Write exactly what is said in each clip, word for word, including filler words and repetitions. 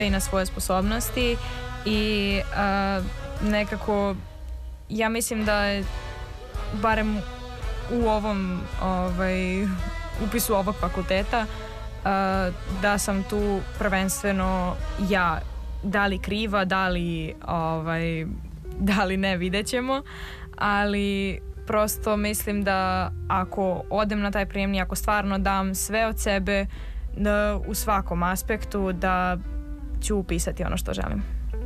i na svoje sposobnosti i uh, nekako ja mislim da je barem u ovom ovaj, upisu ovog fakulteta uh, da sam tu prvenstveno ja, da li kriva, da li, ovaj, da li ne, vidjet ćemo, ali prosto mislim da ako odem na taj prijemni, ako stvarno dam sve od sebe da, u svakom aspektu, da ću upisati ono što želim.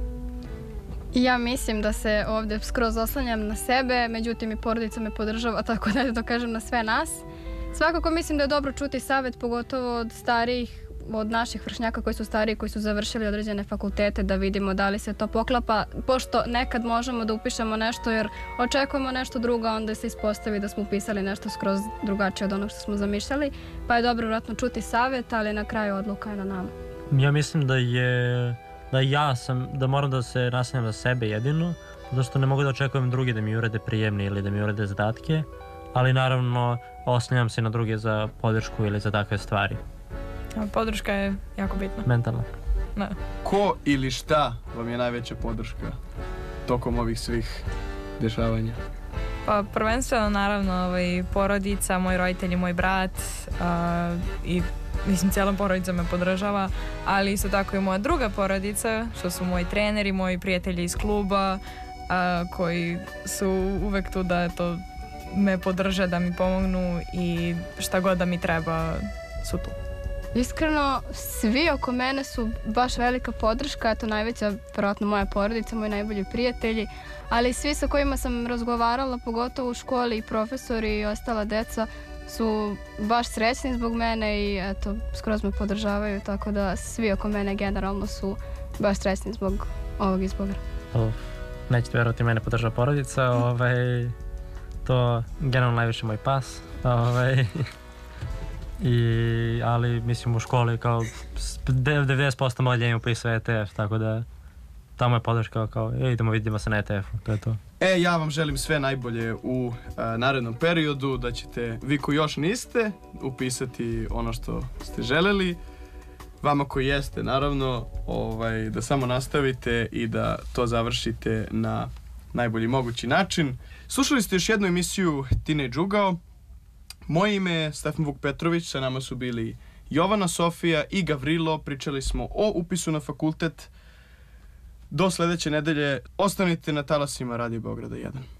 Ja mislim da se ovdje skroz oslanjam na sebe, međutim i porodica me podržava, tako da to kažem na sve nas. Svakako mislim da je dobro čuti savjet, pogotovo od starijih, od naših vršnjaka koji su stariji, koji su završili određene fakultete, da vidimo da li se to poklapa, pošto nekad možemo da upišemo nešto jer očekujemo nešto drugo, onda se ispostavi da smo upisali nešto skroz drugačije od onog što smo zamišljali, pa je dobro vjerojatno čuti savjet, ali na kraju odluka je na nama. Ja mislim da je da ja sam, da moram da se naslanjam na sebe jedino, zato što ne mogu da očekujem drugi da mi urede prijemni ili da mi urede zadatke, ali naravno oslanjam se na druge za podršku ili za takve stvari. Podrška je jako bitna. Mentalna. Da. Ko ili šta vam je najveća podrška tokom ovih svih dešavanja? Pa prvenstveno naravno ovaj, porodica, moji roditelji, moj brat uh, i mislim cijela porodica me podržava, ali isto tako i moja druga porodica, što su moji treneri, moji prijatelji iz kluba, uh, koji su uvek tu da to me podrže, da mi pomognu i šta god da mi treba su tu. Iskreno, svi oko mene su baš velika podrška, eto najveća, vjerojatno moja porodica, moji najbolji prijatelji, ali svi sa kojima sam razgovarala, pogotovo u školi i profesori i ostala deca, su baš srećni zbog mene i eto, skroz me podržavaju, tako da svi oko mene generalno su baš srećni zbog ovog izbora. Oh, nećete vjerovati, mene podržava porodica, ovaj, to generalno najviše moj pas, ovaj, i, ali mislim u školi kao devedeset posto mojih ljeni upisuje E T F, tako da tamo je podrška kao e, idemo vidimo se na E T F-u, to je to. E, ja vam želim sve najbolje u a, narednom periodu, da ćete, vi koji još niste, upisati ono što ste želeli. Vama koji jeste, naravno, ovaj, da samo nastavite i da to završite na najbolji mogući način. Slušali ste još jednu emisiju Teenage Ugao. Moje ime je Stefan Vuk Petrović, sa nama su bili Jovana, Sofija i Gavrilo. Pričali smo o upisu na fakultet. Do sledeće nedelje ostanite na talasima Radio Beograda jedan.